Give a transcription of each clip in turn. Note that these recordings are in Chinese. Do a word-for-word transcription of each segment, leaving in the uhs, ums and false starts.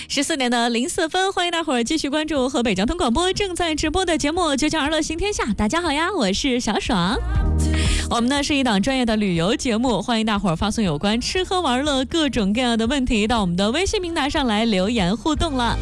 十四点的零四分，欢迎大伙儿继续关注河北交通广播正在直播的节目《九九二乐行天下》。大家好呀，我是小爽。我们呢是一档专业的旅游节目，欢迎大伙儿发送有关吃喝玩乐各种各样的问题到我们的微信平台上来留言互动了。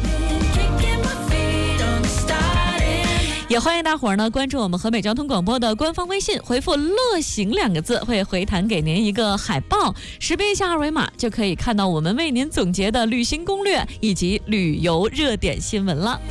也欢迎大伙儿呢关注我们河北交通广播的官方微信，回复乐行两个字，会回弹给您一个海报，识别一下二维码就可以看到我们为您总结的旅行攻略以及旅游热点新闻了。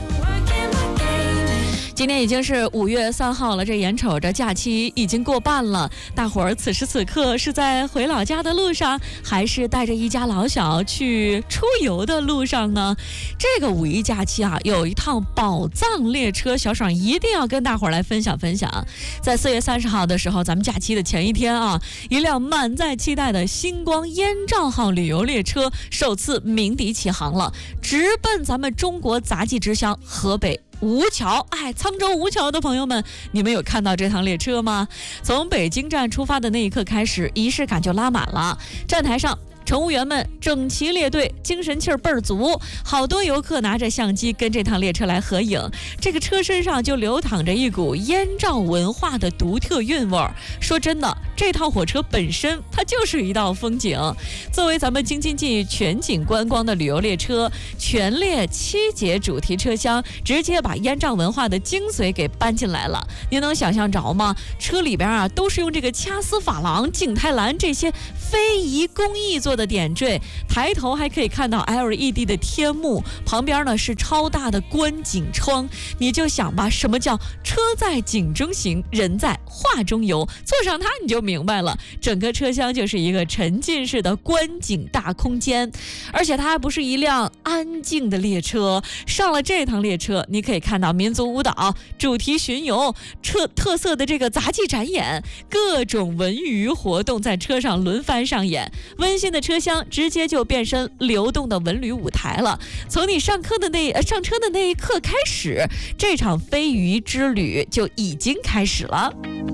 今天已经是五月三号了，这眼瞅着假期已经过半了，大伙儿此时此刻是在回老家的路上，还是带着一家老小去出游的路上呢？这个五一假期啊，有一趟宝藏列车，小爽一定要跟大伙儿来分享分享。在四月三十号的时候，咱们假期的前一天啊，一辆满载期待的星光燕赵号旅游列车首次鸣笛起航了，直奔咱们中国杂技之乡河北吴桥。哎，沧州吴桥的朋友们，你们有看到这趟列车吗？从北京站出发的那一刻开始，仪式感就拉满了。站台上乘务员们整齐列队，精神气儿倍儿足，好多游客拿着相机跟这趟列车来合影。这个车身上就流淌着一股燕赵文化的独特韵味儿。说真的，这趟火车本身它就是一道风景。作为咱们京津冀全景观光的旅游列车，全列七节主题车厢，直接把燕赵文化的精髓给搬进来了。您能想象着吗？车里边啊都是用这个掐丝珐琅、景泰蓝这些非遗工艺做的点缀，抬头还可以看到 L E D 的天幕，旁边呢是超大的观景窗。你就想吧，什么叫车在景中行，人在画中游，坐上它你就明白了。整个车厢就是一个沉浸式的观景大空间，而且它还不是一辆安静的列车。上了这趟列车，你可以看到民族舞蹈、主题巡游、车特色的这个杂技展演，各种文娱活动在车上轮番上演。温馨的车厢直接就变身流动的文旅舞台了。从你上课的那呃上车的那一刻开始，这场非遗之旅就已经开始了。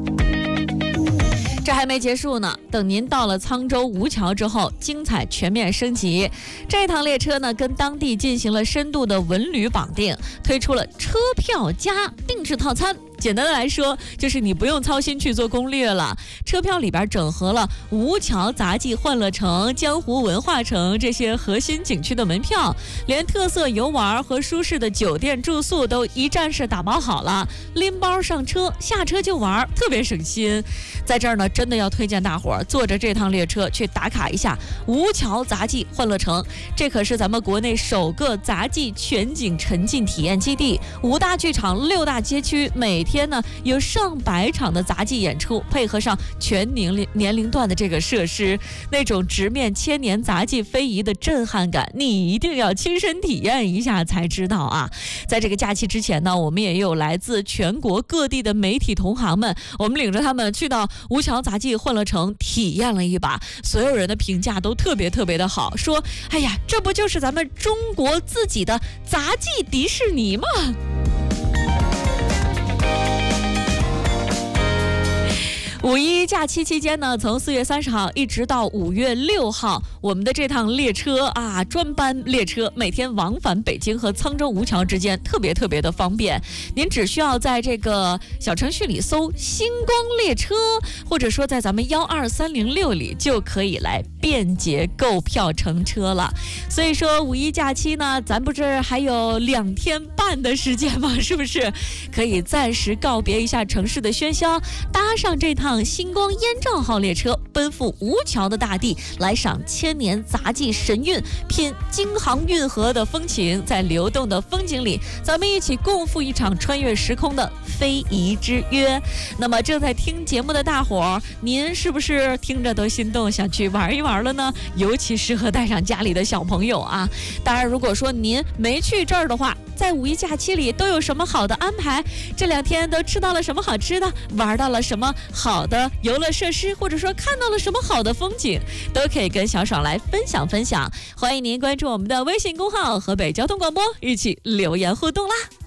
这还没结束呢，等您到了沧州吴桥之后，精彩全面升级。这趟列车呢，跟当地进行了深度的文旅绑定，推出了车票加定制套餐。简单的来说，就是你不用操心去做攻略了。车票里边整合了吴桥杂技欢乐城、江湖文化城这些核心景区的门票，连特色游玩和舒适的酒店住宿都一站式打包好了，拎包上车，下车就玩，特别省心。在这儿呢，真的要推荐大伙儿坐着这趟列车去打卡一下吴桥杂技欢乐城，这可是咱们国内首个杂技全景沉浸体验基地，五大剧场、六大街区，每天天呢有上百场的杂技演出，配合上全年龄年龄段的这个设施，那种直面千年杂技非遗的震撼感，你一定要亲身体验一下才知道啊！在这个假期之前呢，我们也有来自全国各地的媒体同行们，我们领着他们去到吴桥杂技欢乐城体验了一把，所有人的评价都特别特别的好，说哎呀，这不就是咱们中国自己的杂技迪士尼吗？五一假期期间呢，从四月三十号一直到五月六号，我们的这趟列车啊，专班列车每天往返北京和沧州吴桥之间，特别特别的方便。您只需要在这个小程序里搜星光列车，或者说在咱们幺二三零六里就可以来便捷购票乘车了。所以说五一假期呢，咱不是还有两天半的时间吗？是不是可以暂时告别一下城市的喧嚣，搭上这趟星光燕赵号列车，奔赴吴桥的大地，来赏千年杂技神韵，品京杭运河的风情。在流动的风景里，咱们一起共赴一场穿越时空的非遗之约。那么正在听节目的大伙儿，您是不是听着都心动，想去玩一玩了呢？尤其适合带上家里的小朋友啊。当然，如果说您没去这儿的话，在五一假期里都有什么好的安排？这两天都吃到了什么好吃的？玩到了什么好的游乐设施？或者说看到了什么好的风景？都可以跟小爽来分享分享。欢迎您关注我们的微信公号河北交通广播，一起留言互动啦。